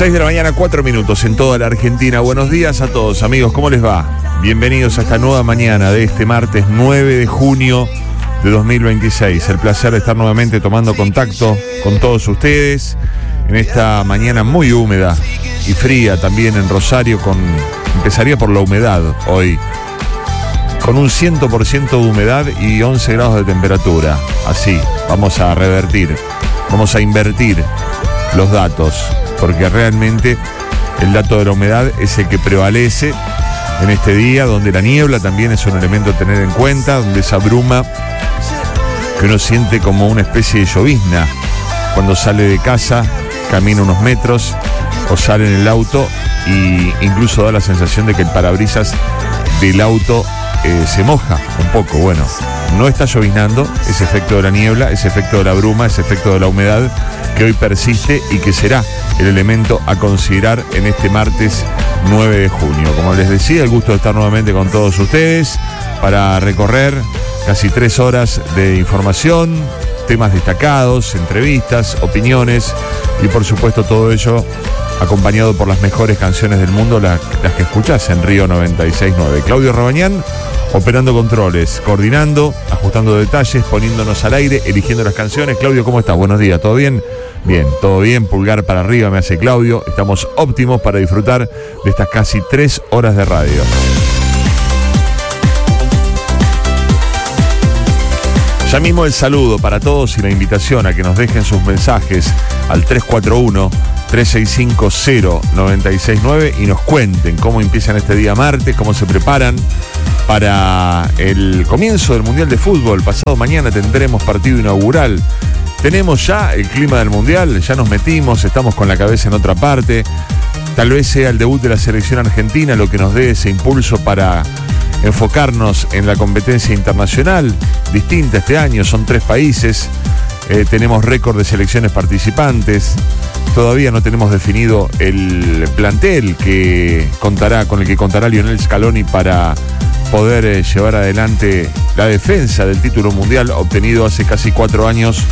6 de la mañana, 4 minutos en toda la Argentina. Buenos días a todos, amigos, ¿cómo les va? Bienvenidos a esta nueva mañana de este martes 9 de junio de 2026. El placer de estar nuevamente tomando contacto con todos ustedes en esta mañana muy húmeda y fría también en Rosario. Empezaría por la humedad hoy, con un 100% de humedad y 11 grados de temperatura. Así, vamos a revertir, vamos a invertir los datos, porque realmente el dato de la humedad es el que prevalece en este día, donde la niebla también es un elemento a tener en cuenta, donde esa bruma que uno siente como una especie de llovizna cuando sale de casa, camina unos metros o sale en el auto, y incluso da la sensación de que el parabrisas del auto se moja un poco. Bueno, no está lloviznando, ese efecto de la niebla, ese efecto de la bruma, ese efecto de la humedad que hoy persiste y que será el elemento a considerar en este martes 9 de junio. Como les decía, el gusto de estar nuevamente con todos ustedes para recorrer casi 3 horas de información, temas destacados, entrevistas, opiniones y por supuesto todo ello acompañado por las mejores canciones del mundo, las que escuchás en Río 96.9. Claudio Rabañán operando controles, coordinando, ajustando detalles, poniéndonos al aire, eligiendo las canciones. Claudio, ¿cómo estás? Buenos días, ¿todo bien? Bien, todo bien, pulgar para arriba me hace Claudio. Estamos óptimos para disfrutar de estas casi 3 horas de radio. Ya mismo el saludo para todos y la invitación a que nos dejen sus mensajes al 341-3650-969 y nos cuenten cómo empiezan este día martes, cómo se preparan para el comienzo del Mundial de Fútbol. Pasado mañana tendremos partido inaugural. Tenemos ya el clima del Mundial, ya nos metimos, estamos con la cabeza en otra parte. Tal vez sea el debut de la selección argentina lo que nos dé ese impulso para enfocarnos en la competencia internacional distinta este año. Son 3 países, tenemos récord de selecciones participantes, todavía no tenemos definido el plantel con el que contará Lionel Scaloni para poder llevar adelante la defensa del título mundial obtenido hace casi 4 años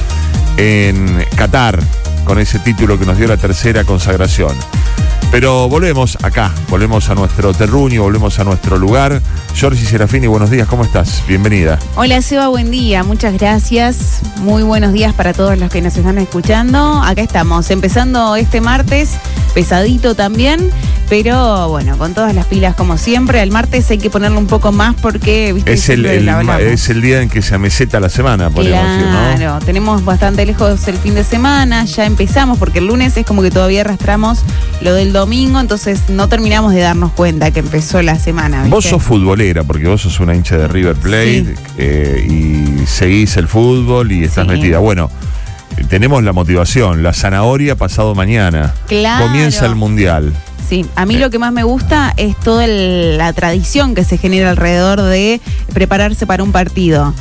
en Qatar, con ese título que nos dio la tercera consagración. Pero volvemos acá, volvemos a nuestro terruño, volvemos a nuestro lugar. Giorgi Serafini, buenos días, ¿cómo estás? Bienvenida. Hola Seba, buen día, muchas gracias. Muy buenos días para todos los que nos están escuchando. Acá estamos, empezando este martes, pesadito también, pero bueno, con todas las pilas como siempre. El martes hay que ponerle un poco más porque, viste, es el día en que se ameseta la semana, podríamos decir, ¿no? Claro, tenemos bastante lejos el fin de semana, ya empezamos, porque el lunes es como que todavía arrastramos lo del domingo, entonces no terminamos de darnos cuenta que empezó la semana, ¿viste? Vos sos futbolera, porque vos sos una hincha de River Plate, sí. Y seguís el fútbol y estás metida. Bueno, tenemos la motivación, la zanahoria pasado mañana. Claro. Comienza el Mundial. Sí, a mí lo que más me gusta es toda la tradición que se genera alrededor de prepararse para un partido.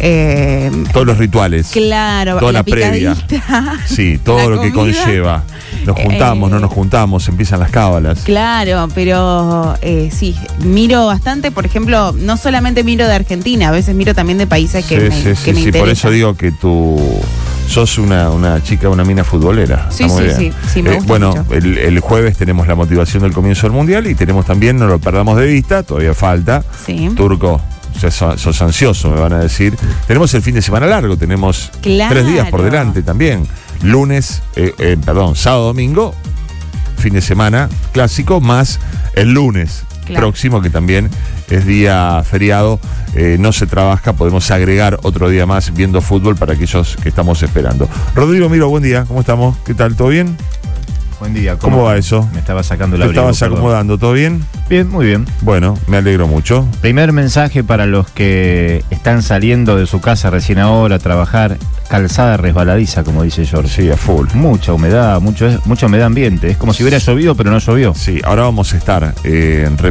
Todos los rituales. Claro, toda la previa. Sí, todo lo que conlleva. Nos juntamos, no nos juntamos, empiezan las cábalas. Claro, pero sí, miro bastante, por ejemplo, no solamente miro de Argentina, a veces miro también de países que me interesan. Por eso digo que tú sos una chica, una mina futbolera. Sí, me gusta bueno, mucho. El jueves tenemos la motivación del comienzo del Mundial y tenemos también, no lo perdamos de vista, todavía falta, Turco. Sos ansioso, me van a decir. Tenemos el fin de semana largo, tenemos 3 días por delante también. Sábado, domingo, fin de semana clásico, más el lunes próximo, que también es día feriado. No se trabaja, podemos agregar otro día más viendo fútbol para aquellos que estamos esperando. Rodrigo Miro, buen día, ¿cómo estamos? ¿Qué tal? ¿Todo bien? Buen día. ¿Cómo va eso? Me estaba sacando la abrigo. ¿Te estabas acomodando? ¿Todo bien? Bien, muy bien. Bueno, me alegro mucho. Primer mensaje para los que están saliendo de su casa recién ahora a trabajar. Calzada resbaladiza, como dice George. Sí, a full. Mucha humedad, mucha humedad ambiente. Es como si hubiera llovido, pero no llovió. Sí, ahora vamos a estar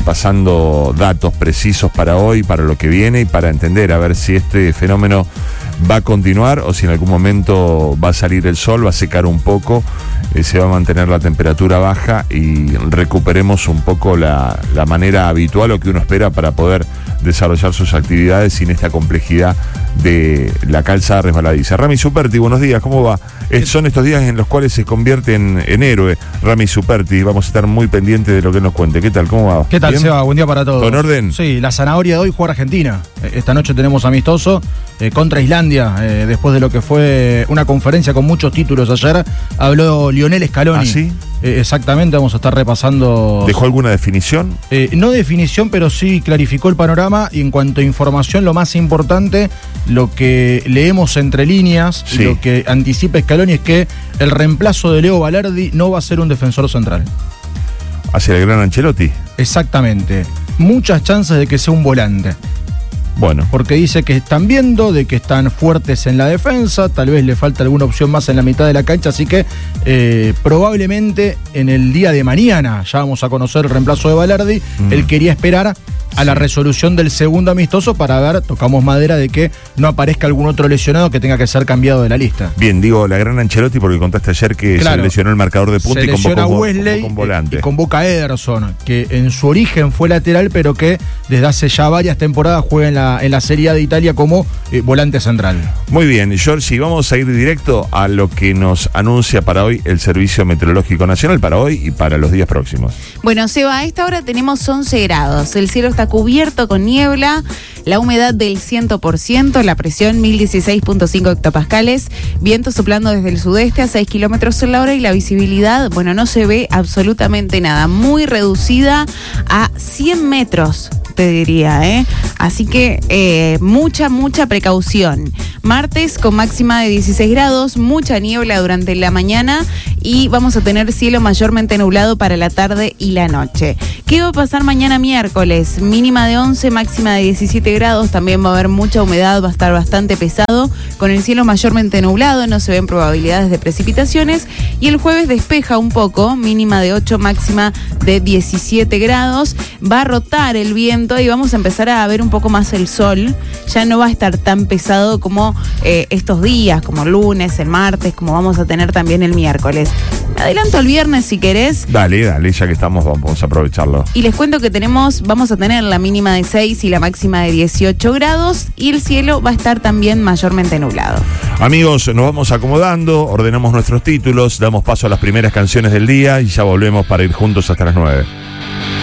repasando datos precisos para hoy, para lo que viene y para entender a ver si este fenómeno va a continuar o si en algún momento va a salir el sol, va a secar un poco, se va a mantener la temperatura baja y recuperemos un poco la manera habitual o que uno espera para poder desarrollar sus actividades sin esta complejidad de la calzada resbaladiza. Rami Superti, buenos días, ¿cómo va? Son estos días en los cuales se convierte en héroe Rami Superti. Vamos a estar muy pendientes de lo que nos cuente. ¿Qué tal? ¿Cómo va? ¿Qué tal, ¿Bien? Seba? Buen día para todos. ¿Todo en orden? Sí, la zanahoria de hoy juega Argentina. Esta noche tenemos amistoso contra Islandia. Después de lo que fue una conferencia con muchos títulos ayer, habló Lionel Scaloni. ¿Ah, sí? Exactamente, vamos a estar repasando. ¿Dejó alguna definición? No definición, pero sí clarificó el panorama y en cuanto a información, lo más importante, lo que leemos entre líneas, Sí. y lo que anticipa Scaloni es que el reemplazo de Leo Balerdi no va a ser un defensor central. ¿Hacia el gran Ancelotti? Exactamente. Muchas chances de que sea un volante. Bueno, Porque dice que están viendo, de que están fuertes en la defensa, tal vez le falta alguna opción más en la mitad de la cancha, así que probablemente en el día de mañana ya vamos a conocer el reemplazo de Balerdi. Él quería esperar a la resolución del segundo amistoso para ver, tocamos madera, de que no aparezca algún otro lesionado que tenga que ser cambiado de la lista. bien, digo la gran Ancelotti porque contaste ayer que Claro. se lesionó el marcador de punta Se y lesiona a convocó Wesley un volante. y convoca a Ederson, que en su origen fue lateral, pero que desde hace ya varias temporadas juega en la Serie A de Italia como volante central. Muy bien, Georgie, vamos a ir directo a lo que nos anuncia para hoy el Servicio Meteorológico Nacional, para hoy y para los días próximos. Bueno, Seba, a esta hora tenemos 11 grados. El cielo está cubierto con niebla, la humedad del 100%, la presión 1016.5 hectopascales, viento soplando desde el sudeste a 6 kilómetros en la hora y la visibilidad, bueno, no se ve absolutamente nada, muy reducida a 100 metros. Te diría, ¿eh? Así que mucha precaución. Martes con máxima de 16 grados, mucha niebla durante la mañana y vamos a tener cielo mayormente nublado para la tarde y la noche. ¿Qué va a pasar mañana miércoles? Mínima de 11, máxima de 17 grados, también va a haber mucha humedad, va a estar bastante pesado, con el cielo mayormente nublado, no se ven probabilidades de precipitaciones y el jueves despeja un poco, mínima de 8, máxima de 17 grados, va a rotar el viento y vamos a empezar a ver un poco más el sol, ya no va a estar tan pesado como estos días, como lunes, el martes, como vamos a tener también el miércoles. Me adelanto al viernes si querés. Dale, ya que estamos, vamos a aprovecharlo. Y les cuento que vamos a tener la mínima de 6 y la máxima de 18 grados y el cielo va a estar también mayormente nublado. Amigos, nos vamos acomodando, ordenamos nuestros títulos, damos paso a las primeras canciones del día y ya volvemos para ir juntos hasta las 9.